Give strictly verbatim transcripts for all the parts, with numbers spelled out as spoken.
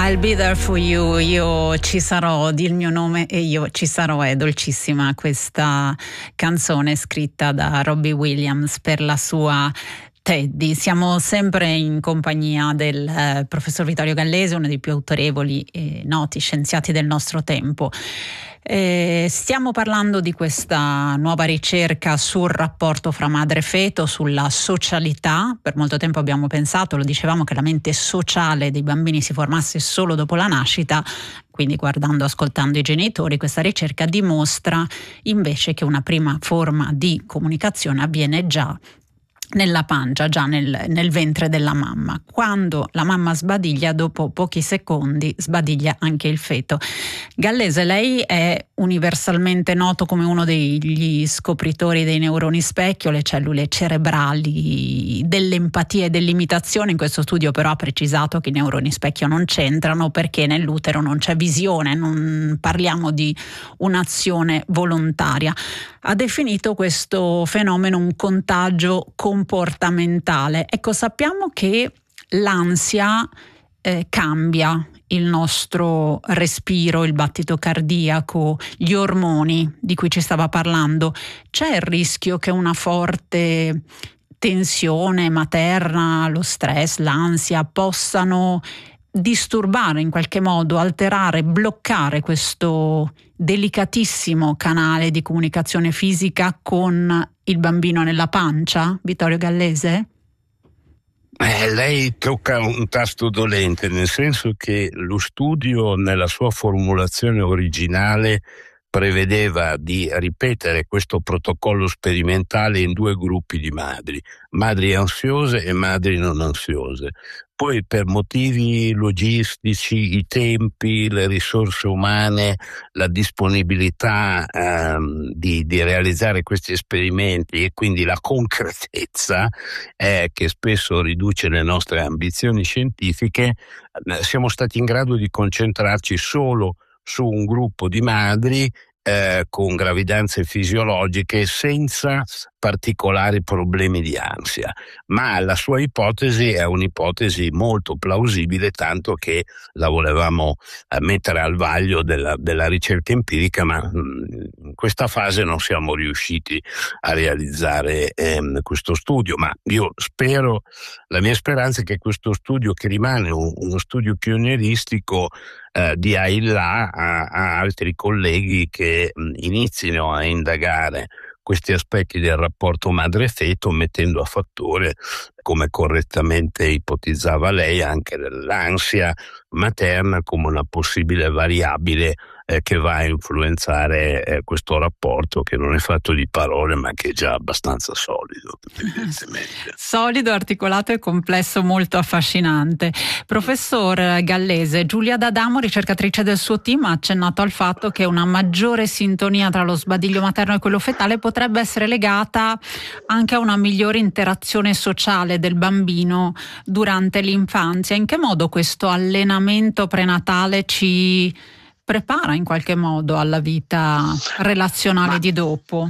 I'll be there for you, io ci sarò, di il mio nome e io ci sarò. È dolcissima questa canzone scritta da Robbie Williams per la sua Teddy. Siamo sempre in compagnia del eh, professor Vittorio Gallese, uno dei più autorevoli e noti scienziati del nostro tempo. Eh, stiamo parlando di questa nuova ricerca sul rapporto fra madre e feto, sulla socialità. Per molto tempo abbiamo pensato, lo dicevamo, che la mente sociale dei bambini si formasse solo dopo la nascita. Quindi, guardando, ascoltando i genitori, questa ricerca dimostra invece che una prima forma di comunicazione avviene già nella pancia, già nel, nel ventre della mamma. Quando la mamma sbadiglia, dopo pochi secondi sbadiglia anche il feto. Gallese, lei è universalmente noto come uno degli scopritori dei neuroni specchio, le cellule cerebrali dell'empatia e dell'imitazione. In questo studio però ha precisato che i neuroni specchio non c'entrano, perché nell'utero non c'è visione, non parliamo di un'azione volontaria. Ha definito questo fenomeno un contagio comportamentale. Ecco, sappiamo che l'ansia eh, cambia il nostro respiro, il battito cardiaco, gli ormoni di cui ci stava parlando. C'è il rischio che una forte tensione materna, lo stress, l'ansia possano disturbare in qualche modo, alterare, bloccare questo delicatissimo canale di comunicazione fisica con il bambino nella pancia? Vittorio Gallese? Eh, lei tocca un tasto dolente, nel senso che lo studio nella sua formulazione originale prevedeva di ripetere questo protocollo sperimentale in due gruppi di madri, madri ansiose e madri non ansiose. Poi, per motivi logistici, i tempi, le risorse umane, la disponibilità ehm, di, di realizzare questi esperimenti e quindi la concretezza eh, che spesso riduce le nostre ambizioni scientifiche, eh, siamo stati in grado di concentrarci solo su un gruppo di madri eh, con gravidanze fisiologiche senza particolari problemi di ansia, ma la sua ipotesi è un'ipotesi molto plausibile, tanto che la volevamo eh, mettere al vaglio della, della ricerca empirica, ma mh, in questa fase non siamo riusciti a realizzare ehm, questo studio. Ma io spero, la mia speranza è che questo studio, che rimane un, uno studio pionieristico, eh, dia il là a, a altri colleghi che mh, inizino a indagare questi aspetti del rapporto madre-feto, mettendo a fattore, come correttamente ipotizzava lei, anche l'ansia materna come una possibile variabile eh, che va a influenzare eh, questo rapporto, che non è fatto di parole ma che è già abbastanza solido, evidentemente. Solido, articolato e complesso, molto affascinante. Professor Gallese, Giulia D'Adamo, ricercatrice del suo team, ha accennato al fatto che una maggiore sintonia tra lo sbadiglio materno e quello fetale potrebbe essere legata anche a una migliore interazione sociale del bambino durante l'infanzia. In che modo questo allenamento prenatale ci prepara in qualche modo alla vita relazionale Ma di dopo?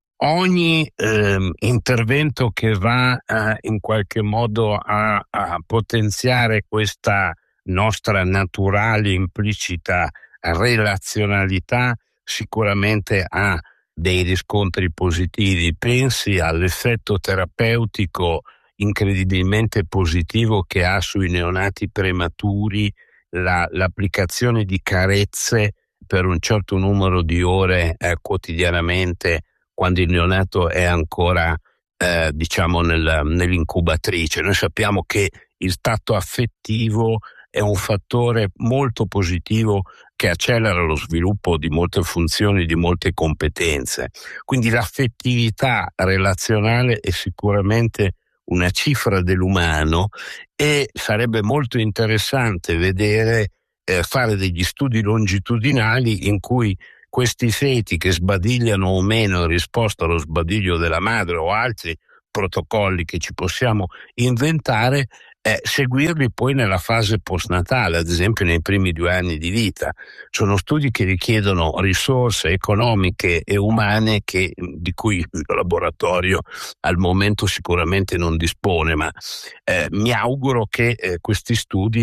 Ogni eh, intervento che va eh, in qualche modo a, a potenziare questa nostra naturale implicita relazionalità sicuramente ha dei riscontri positivi. Pensi all'effetto terapeutico incredibilmente positivo che ha sui neonati prematuri la, l'applicazione di carezze per un certo numero di ore eh, quotidianamente, quando il neonato è ancora eh, diciamo nel, nell'incubatrice. Noi sappiamo che il tatto affettivo è un fattore molto positivo che accelera lo sviluppo di molte funzioni, di molte competenze. Quindi l'affettività relazionale è sicuramente una cifra dell'umano, e sarebbe molto interessante vedere eh, fare degli studi longitudinali in cui questi feti che sbadigliano o meno in risposta allo sbadiglio della madre o altri protocolli che ci possiamo inventare, eh, seguirli poi nella fase postnatale, ad esempio nei primi due anni di vita. Sono studi che richiedono risorse economiche e umane che, di cui il laboratorio al momento sicuramente non dispone, ma eh, mi auguro che eh, questi studi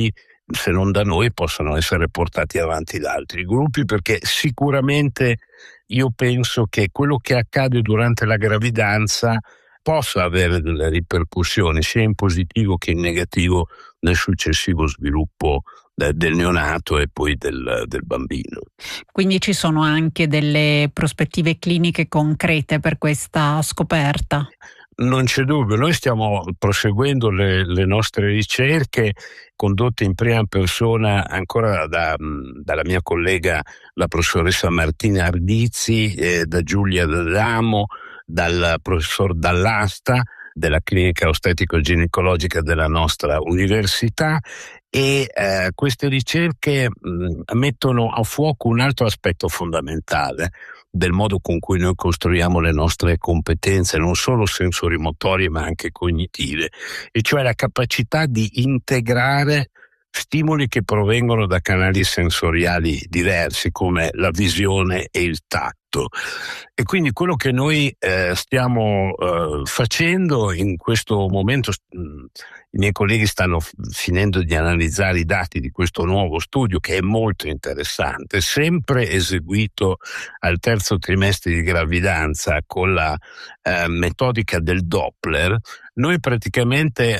se non da noi, possano essere portati avanti da altri gruppi, perché sicuramente io penso che quello che accade durante la gravidanza possa avere delle ripercussioni sia in positivo che in negativo nel successivo sviluppo del neonato e poi del, del bambino. Quindi ci sono anche delle prospettive cliniche concrete per questa scoperta? Non c'è dubbio, noi stiamo proseguendo le, le nostre ricerche condotte in prima persona ancora da, dalla mia collega la professoressa Martina Ardizzi, eh, da Giulia D'Adamo, dal professor Dall'Asta della clinica ostetico-ginecologica della nostra università, e eh, queste ricerche mh, mettono a fuoco un altro aspetto fondamentale del modo con cui noi costruiamo le nostre competenze, non solo sensorimotorie ma anche cognitive, e cioè la capacità di integrare stimoli che provengono da canali sensoriali diversi come la visione e il tatto. E quindi quello che noi eh, stiamo eh, facendo in questo momento, mh, i miei colleghi stanno f- finendo di analizzare i dati di questo nuovo studio che è molto interessante, sempre eseguito al terzo trimestre di gravidanza con la eh, metodica del Doppler. Noi praticamente eh,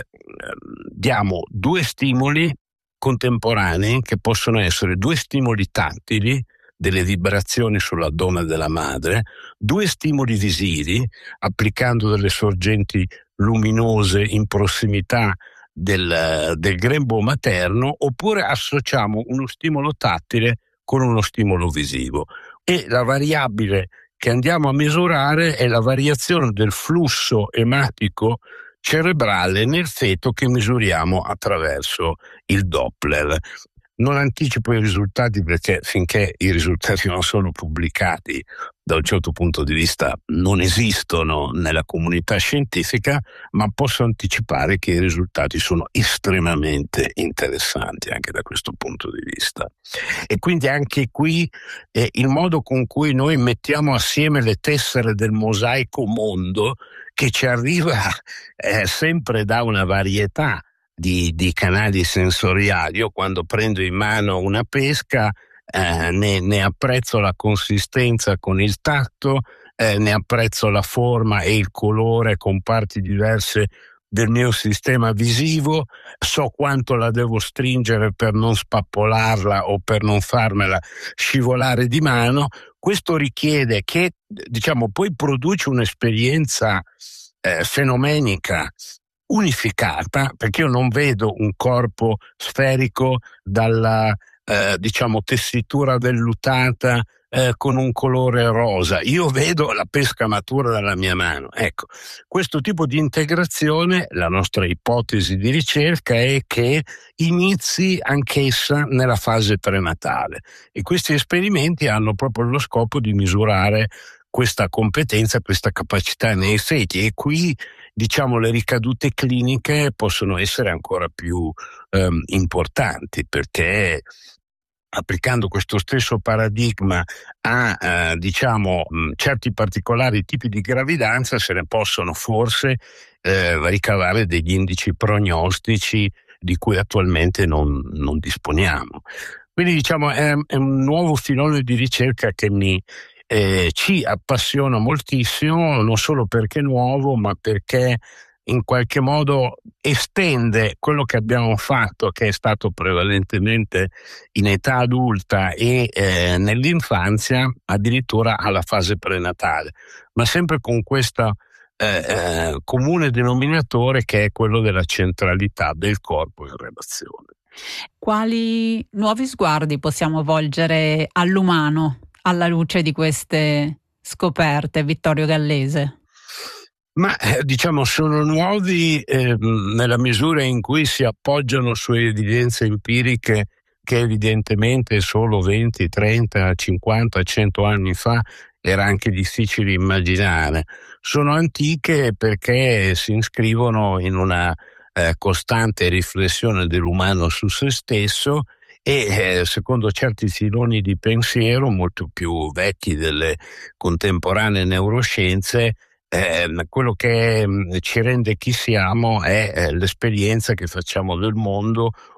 diamo due stimoli contemporanei che possono essere due stimoli tattili, delle vibrazioni sull'addome della madre, due stimoli visivi applicando delle sorgenti luminose in prossimità del, del grembo materno, oppure associamo uno stimolo tattile con uno stimolo visivo, e la variabile che andiamo a misurare è la variazione del flusso ematico cerebrale nel feto che misuriamo attraverso il Doppler. Non anticipo i risultati perché finché i risultati non sono pubblicati da un certo punto di vista non esistono nella comunità scientifica, ma posso anticipare che i risultati sono estremamente interessanti anche da questo punto di vista. E quindi anche qui eh, il modo con cui noi mettiamo assieme le tessere del mosaico mondo, che ci arriva eh, sempre da una varietà Di, di canali sensoriali. Io quando prendo in mano una pesca eh, ne, ne apprezzo la consistenza con il tatto, eh, ne apprezzo la forma e il colore con parti diverse del mio sistema visivo, so quanto la devo stringere per non spappolarla o per non farmela scivolare di mano. Questo richiede che, diciamo, poi produce un'esperienza eh, fenomenica unificata, perché io non vedo un corpo sferico dalla eh, diciamo tessitura vellutata eh, con un colore rosa, io vedo la pesca matura dalla mia mano. Ecco, questo tipo di integrazione, la nostra ipotesi di ricerca è che inizi anch'essa nella fase prenatale, e questi esperimenti hanno proprio lo scopo di misurare questa competenza, questa capacità nei feti, e qui diciamo le ricadute cliniche possono essere ancora più ehm, importanti, perché applicando questo stesso paradigma a eh, diciamo mh, certi particolari tipi di gravidanza se ne possono forse eh, ricavare degli indici prognostici di cui attualmente non, non disponiamo. Quindi diciamo è, è un nuovo filone di ricerca che mi Eh, ci appassiona moltissimo, non solo perché è nuovo, ma perché in qualche modo estende quello che abbiamo fatto, che è stato prevalentemente in età adulta e eh, nell'infanzia, addirittura alla fase prenatale, ma sempre con questo eh, eh, comune denominatore che è quello della centralità del corpo in relazione. Quali nuovi sguardi possiamo volgere all'umano alla luce di queste scoperte, Vittorio Gallese? Ma eh, diciamo sono nuovi eh, nella misura in cui si appoggiano su evidenze empiriche che evidentemente solo venti, trenta, cinquanta, cento anni fa era anche difficile immaginare. Sono antiche perché si iscrivono in una eh, costante riflessione dell'umano su se stesso, e eh, secondo certi filoni di pensiero molto più vecchi delle contemporanee neuroscienze, eh, quello che mh, ci rende chi siamo è eh, l'esperienza che facciamo del mondo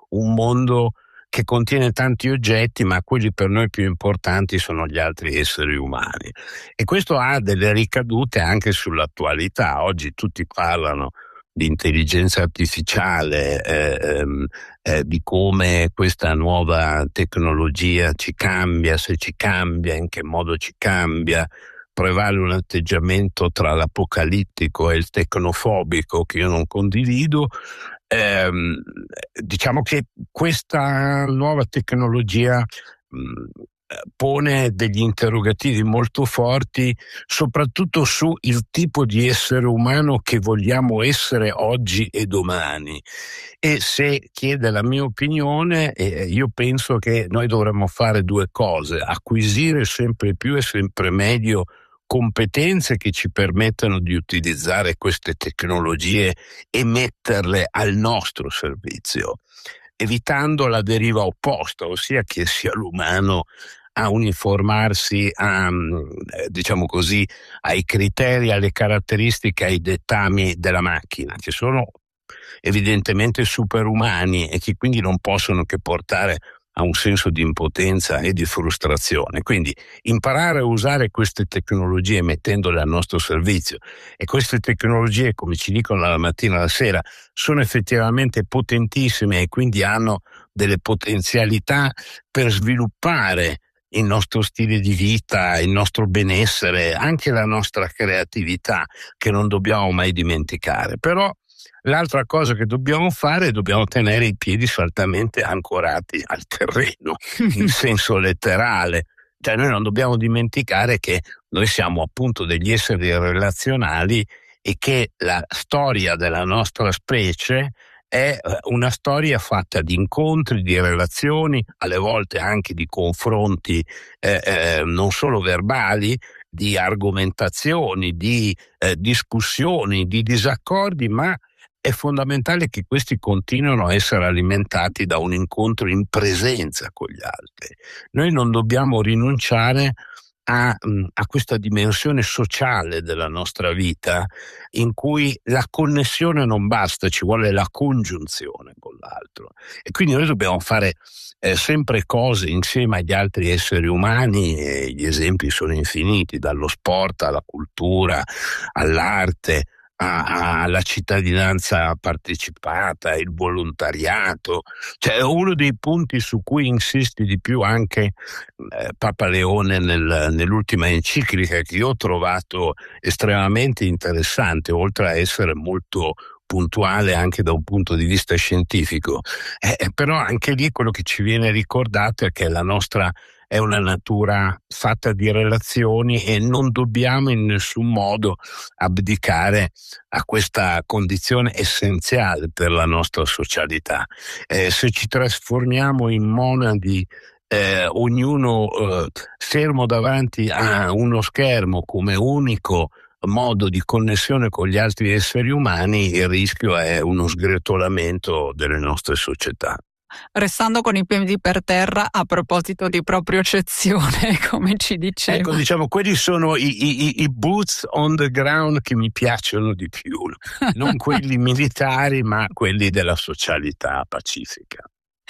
un mondo che contiene tanti oggetti, ma quelli per noi più importanti sono gli altri esseri umani. E questo ha delle ricadute anche sull'attualità. Oggi tutti parlano di intelligenza artificiale, eh, ehm, eh, di come questa nuova tecnologia ci cambia, se ci cambia, in che modo ci cambia. Prevale un atteggiamento tra l'apocalittico e il tecnofobico che io non condivido. Eh, diciamo che questa nuova tecnologia mh, pone degli interrogativi molto forti, soprattutto su il tipo di essere umano che vogliamo essere oggi e domani. E se chiede la mia opinione, eh, io penso che noi dovremmo fare due cose: acquisire sempre più e sempre meglio competenze che ci permettano di utilizzare queste tecnologie e metterle al nostro servizio, evitando la deriva opposta, ossia che sia l'umano a uniformarsi a, diciamo così, ai criteri, alle caratteristiche, ai dettami della macchina, che sono evidentemente superumani e che quindi non possono che portare a un senso di impotenza e di frustrazione. Quindi imparare a usare queste tecnologie mettendole al nostro servizio, e queste tecnologie, come ci dicono dalla mattina alla sera, sono effettivamente potentissime e quindi hanno delle potenzialità per sviluppare il nostro stile di vita, il nostro benessere, anche la nostra creatività, che non dobbiamo mai dimenticare. Però l'altra cosa che dobbiamo fare è dobbiamo tenere i piedi saldamente ancorati al terreno, in senso letterale. Cioè noi non dobbiamo dimenticare che noi siamo appunto degli esseri relazionali e che la storia della nostra specie è una storia fatta di incontri, di relazioni, alle volte anche di confronti eh, eh, non solo verbali, di argomentazioni, di eh, discussioni, di disaccordi, ma è fondamentale che questi continuino a essere alimentati da un incontro in presenza con gli altri. Noi non dobbiamo rinunciare a, a questa dimensione sociale della nostra vita, in cui la connessione non basta, ci vuole la congiunzione con l'altro. E quindi noi dobbiamo fare eh, sempre cose insieme agli altri esseri umani, e gli esempi sono infiniti, dallo sport alla cultura, all'arte, alla cittadinanza partecipata, il volontariato. Cioè, uno dei punti su cui insisti di più anche eh, Papa Leone nel, nell'ultima enciclica, che io ho trovato estremamente interessante, oltre a essere molto puntuale anche da un punto di vista scientifico, eh, però anche lì quello che ci viene ricordato è che la nostra è una natura fatta di relazioni e non dobbiamo in nessun modo abdicare a questa condizione essenziale per la nostra socialità. Eh, se ci trasformiamo in monadi, eh, ognuno eh, fermo davanti a uno schermo come unico modo di connessione con gli altri esseri umani, il rischio è uno sgretolamento delle nostre società. Restando con i piedi per terra, a proposito di propriocezione, come ci dicevo. Ecco, diciamo, quelli sono i, i, i boots on the ground che mi piacciono di più, non quelli militari, ma quelli della socialità pacifica.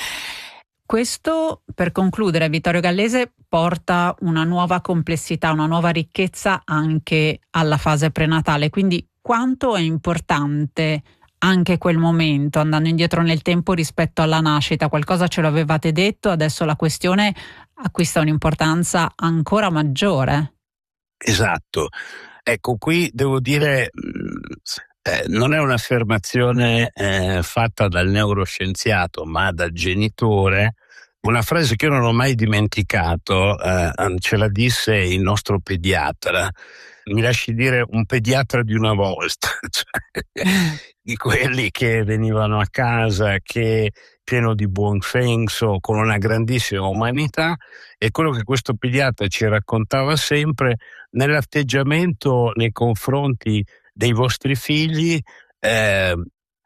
Questo, per concludere, Vittorio Gallese porta una nuova complessità, una nuova ricchezza anche alla fase prenatale. Quindi quanto è importante anche quel momento, andando indietro nel tempo rispetto alla nascita? Qualcosa ce lo avevate detto, adesso la questione acquista un'importanza ancora maggiore. Esatto. Ecco, qui devo dire, eh, non è un'affermazione eh, fatta dal neuroscienziato, ma dal genitore. Una frase che io non ho mai dimenticato, eh, ce la disse il nostro pediatra. Mi lasci dire, un pediatra di una volta, cioè, di quelli che venivano a casa, che pieno di buon senso, con una grandissima umanità, e quello che questo pediatra ci raccontava sempre: nell'atteggiamento nei confronti dei vostri figli, eh,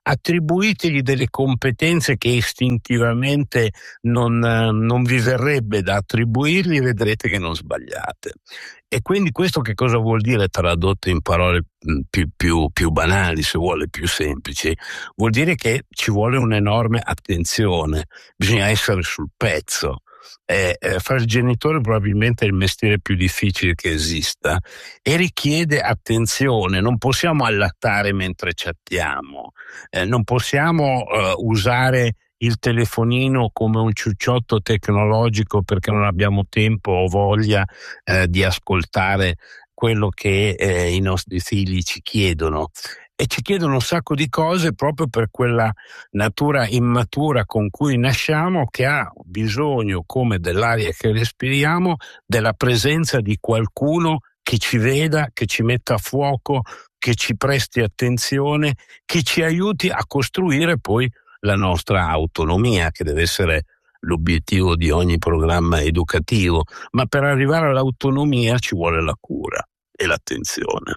attribuitegli delle competenze che istintivamente non, non vi verrebbe da attribuirgli, e vedrete che non sbagliate. E quindi questo che cosa vuol dire, tradotto in parole più, più, più banali, se vuole, più semplici? Vuol dire che ci vuole un'enorme attenzione, bisogna essere sul pezzo. Eh, eh, fare il genitore probabilmente è il mestiere più difficile che esista e richiede attenzione. Non possiamo allattare mentre chattiamo, eh, non possiamo eh, usare il telefonino come un ciucciotto tecnologico perché non abbiamo tempo o voglia eh, di ascoltare quello che eh, i nostri figli ci chiedono. E ci chiedono un sacco di cose proprio per quella natura immatura con cui nasciamo, che ha bisogno, come dell'aria che respiriamo, della presenza di qualcuno che ci veda, che ci metta a fuoco, che ci presti attenzione, che ci aiuti a costruire poi la nostra autonomia, che deve essere l'obiettivo di ogni programma educativo. Ma per arrivare all'autonomia ci vuole la cura e l'attenzione.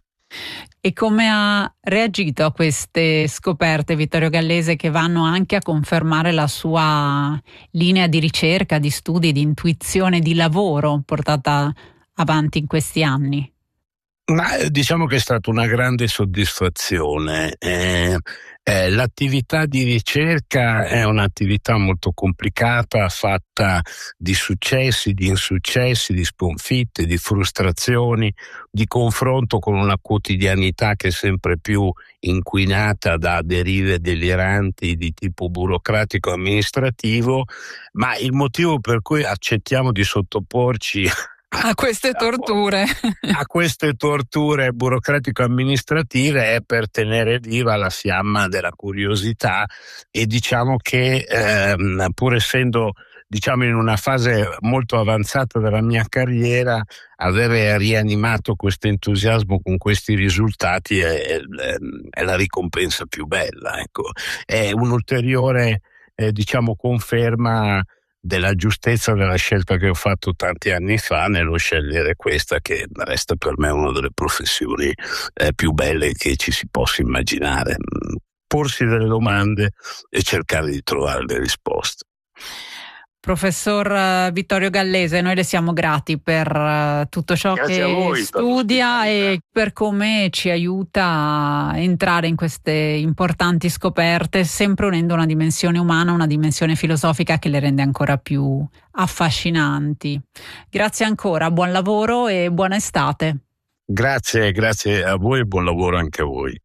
E come ha reagito a queste scoperte Vittorio Gallese, che vanno anche a confermare la sua linea di ricerca, di studi, di intuizione, di lavoro portata avanti in questi anni? Ma diciamo che è stata una grande soddisfazione. Eh, eh, l'attività di ricerca è un'attività molto complicata, fatta di successi, di insuccessi, di sconfitte, di frustrazioni, di confronto con una quotidianità che è sempre più inquinata da derive deliranti di tipo burocratico amministrativo, ma il motivo per cui accettiamo di sottoporci a queste torture a queste torture burocratico-amministrative è per tenere viva la fiamma della curiosità. E diciamo che ehm, pur essendo diciamo in una fase molto avanzata della mia carriera, avere rianimato questo entusiasmo con questi risultati è, è, è la ricompensa più bella, ecco. È un'ulteriore eh, diciamo conferma della giustezza della scelta che ho fatto tanti anni fa nello scegliere questa, che resta per me una delle professioni eh, più belle che ci si possa immaginare. Porsi delle domande e cercare di trovare le risposte. Professor Vittorio Gallese, noi le siamo grati per uh, tutto ciò Grazie che voi, studia e per come ci aiuta a entrare in queste importanti scoperte, sempre unendo una dimensione umana, una dimensione filosofica che le rende ancora più affascinanti. Grazie ancora, buon lavoro e buona estate. Grazie, grazie a voi e buon lavoro anche a voi.